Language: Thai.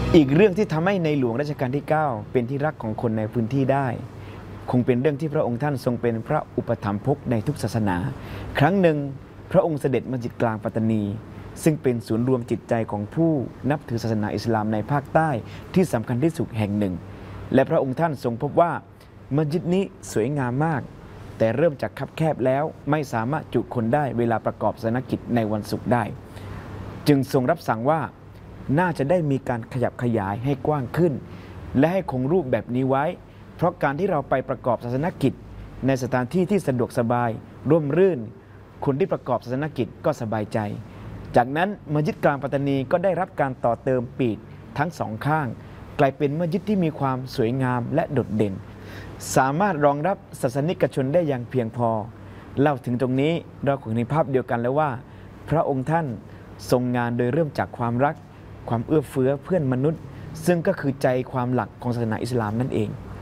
อีกเรื่องที่ทำให้ในหลวงรัชกาลที่ 9เป็นที่รักของคนในพื้นที่ได้คงเป็นเรื่องที่พระองค์ท่านทรงเป็นพระอุปถัมภกในทุกศาสนาครั้งหนึ่งพระองค์เสด็จมัสยิดกลางปัตตานีซึ่งเป็นศูนย์รวมจิตใจของผู้นับถือศาสนาอิสลามในภาคใต้ที่สำคัญที่สุดแห่งหนึ่งและพระองค์ท่านทรงพบว่ามัสยิดนี้สวยงามมากแต่เริ่มจากคับแคบแล้วไม่สามารถจุคนได้เวลาประกอบศาสนกิจในวันศุกร์ได้จึงทรงรับสั่งว่าน่าจะได้มีการขยับขยายให้กว้างขึ้นและให้คงรูปแบบนี้ไว้เพราะการที่เราไปประกอบศาสนกิจในสถานที่ที่สะดวกสบายร่มรื่นคนที่ประกอบศาสนกิจก็สบายใจจากนั้นมัสยิดกลางปัตตานีก็ได้รับการต่อเติมปีกทั้งสองข้างกลายเป็นมัสยิดที่มีความสวยงามและโดดเด่นสามารถรองรับศาสนิกชนได้อย่างเพียงพอเล่าถึงตรงนี้เราคงเห็นภาพเดียวกันแล้วว่าพระองค์ท่านทรงงานโดยเริ่มจากความรักความเอื้อเฟื้อเพื่อนมนุษย์ซึ่งก็คือใจความหลักของศาสนาอิสลามนั่นเอง